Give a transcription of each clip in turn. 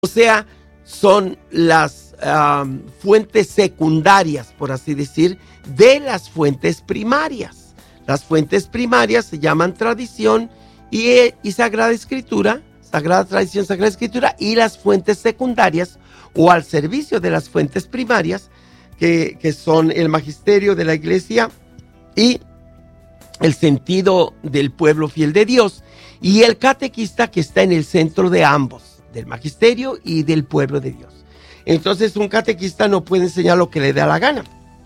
O sea, son las fuentes secundarias, por así decir, de las fuentes primarias. Las fuentes primarias se llaman tradición y Sagrada Escritura, Sagrada Tradición, Sagrada Escritura, y las fuentes secundarias o al servicio de las fuentes primarias, que son el magisterio de la Iglesia y el sentido del pueblo fiel de Dios, y el catequista, que está en el centro de ambos, del magisterio y del pueblo de Dios. Entonces, un catequista no puede enseñar lo que le da la gana,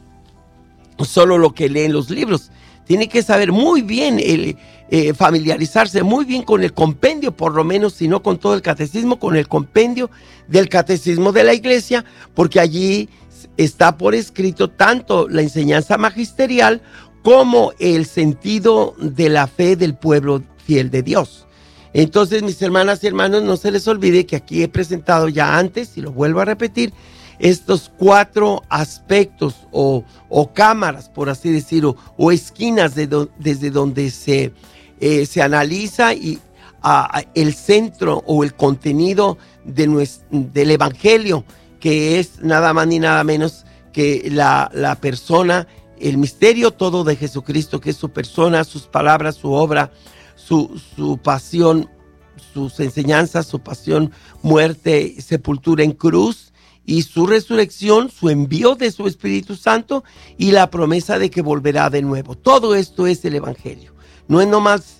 solo lo que lee en los libros. Tiene que saber muy bien, familiarizarse muy bien con el compendio, por lo menos, si no con todo el catecismo, con el compendio del catecismo de la Iglesia, porque allí está por escrito tanto la enseñanza magisterial como el sentido de la fe del pueblo fiel de Dios. Entonces, mis hermanas y hermanos, no se les olvide que aquí he presentado ya antes, y lo vuelvo a repetir, estos 4 aspectos o cámaras, por así decirlo, o esquinas desde donde se analiza el centro o el contenido del Evangelio, que es nada más ni nada menos que la persona, el misterio todo de Jesucristo, que es su persona, sus palabras, su obra, su pasión, sus enseñanzas, su pasión, muerte, sepultura en cruz, y su resurrección, su envío de su Espíritu Santo y la promesa de que volverá de nuevo. Todo esto es el Evangelio. No es nomás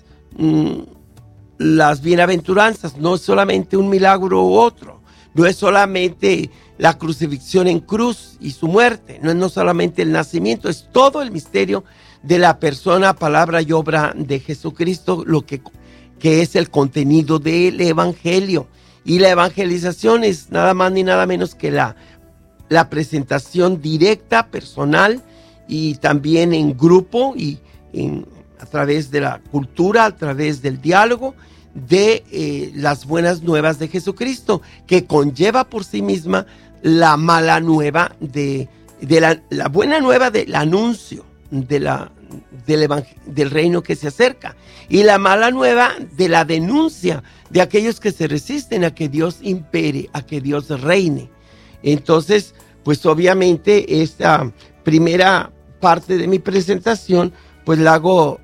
las bienaventuranzas, no es solamente un milagro u otro, no es solamente la crucifixión en cruz y su muerte, no es no solamente el nacimiento, es todo el misterio de la persona, palabra y obra de Jesucristo, lo que es el contenido del Evangelio. Y la evangelización es nada más ni nada menos que la presentación directa, personal, y también en grupo y a través de la cultura, a través del diálogo, de las buenas nuevas de Jesucristo, que conlleva por sí misma la mala nueva la buena nueva del anuncio del reino que se acerca, y la mala nueva de la denuncia de aquellos que se resisten a que Dios impere, a que Dios reine. Entonces, pues obviamente esta primera parte de mi presentación, pues la hago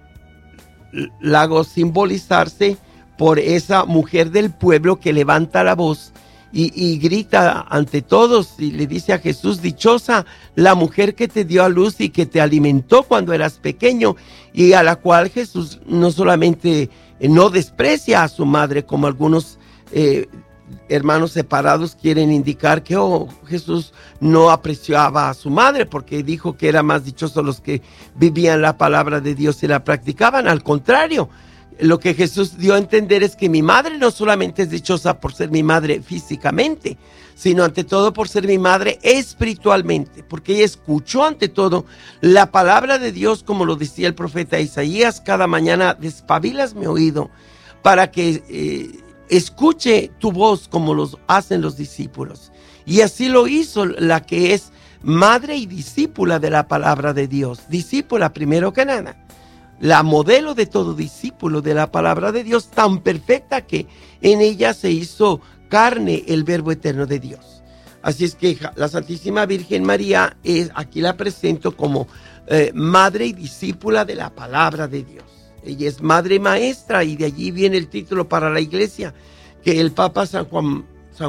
simbolizarse por esa mujer del pueblo que levanta la voz y grita ante todos y le dice a Jesús: dichosa la mujer que te dio a luz y que te alimentó cuando eras pequeño, y a la cual Jesús no solamente no desprecia a su madre, como algunos hermanos separados quieren indicar que Jesús no apreciaba a su madre porque dijo que era más dichoso los que vivían la palabra de Dios y la practicaban. Al contrario, lo que Jesús dio a entender es que mi madre no solamente es dichosa por ser mi madre físicamente, sino ante todo por ser mi madre espiritualmente, porque ella escuchó ante todo la palabra de Dios, como lo decía el profeta Isaías: cada mañana despabilas mi oído para que escuche tu voz como lo hacen los discípulos. Y así lo hizo la que es madre y discípula de la palabra de Dios, discípula primero que nada, la modelo de todo discípulo de la palabra de Dios, tan perfecta que en ella se hizo carne el verbo eterno de Dios. Así es que la Santísima Virgen María aquí la presento como madre y discípula de la palabra de Dios. Ella es madre maestra, y de allí viene el título para la Iglesia que el Papa Juan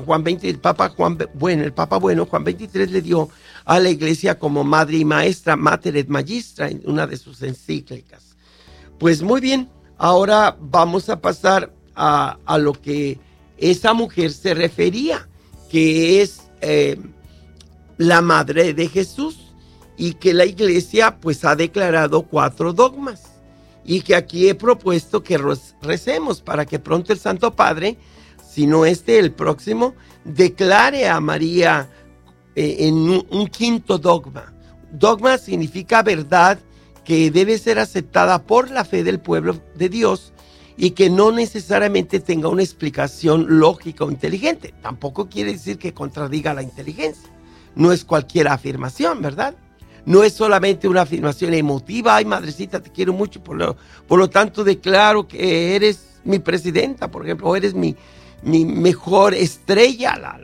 XXIII le dio a la Iglesia como madre y maestra, Mater et Magistra, en una de sus encíclicas. Pues muy bien, ahora vamos a pasar a lo que esa mujer se refería, que es la madre de Jesús, y que la Iglesia pues ha declarado 4 dogmas, y que aquí he propuesto que recemos para que pronto el Santo Padre, si no el próximo, declare a María en un 5º dogma. Dogma significa verdad que debe ser aceptada por la fe del pueblo de Dios y que no necesariamente tenga una explicación lógica o inteligente. Tampoco quiere decir que contradiga la inteligencia. No es cualquier afirmación, ¿verdad? No es solamente una afirmación emotiva: ay, madrecita, te quiero mucho, por lo tanto declaro que eres mi presidenta, por ejemplo, o eres mi mi mejor estrella,